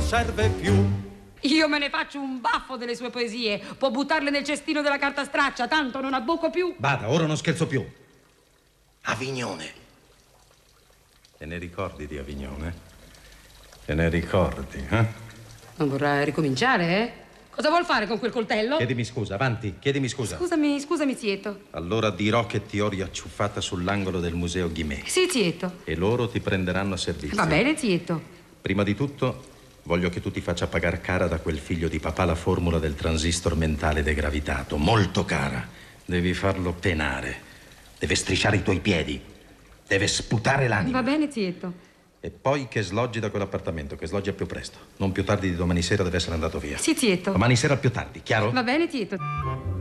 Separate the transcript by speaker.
Speaker 1: serve più.
Speaker 2: Io me ne faccio un baffo delle sue poesie. Può buttarle nel cestino della carta straccia, tanto non abbocco più.
Speaker 3: Bada, ora non scherzo più.
Speaker 1: Avignone.
Speaker 3: Te ne ricordi di Avignone? Te ne ricordi, eh?
Speaker 2: Non vorrà ricominciare, eh? Cosa vuol fare con quel coltello?
Speaker 3: Chiedimi scusa, avanti, chiedimi scusa.
Speaker 2: Scusami, Zieto.
Speaker 3: Allora dirò che ti ho riacciuffata sull'angolo del museo Guimet.
Speaker 2: Sì, Zieto.
Speaker 3: E loro ti prenderanno a servizio.
Speaker 2: Va bene, Zieto.
Speaker 3: Prima di tutto, voglio che tu ti faccia pagare cara da quel figlio di papà la formula del transistor mentale degravitato. Molto cara. Devi farlo penare. Deve strisciare i tuoi piedi. Deve sputare l'anima.
Speaker 2: Va bene, Zieto.
Speaker 3: E poi che sloggi da quell'appartamento, che sloggi a più presto. Non più tardi di domani sera deve essere andato via.
Speaker 2: Sì, Zieto.
Speaker 3: Domani sera al più tardi, chiaro?
Speaker 2: Va bene, Zieto.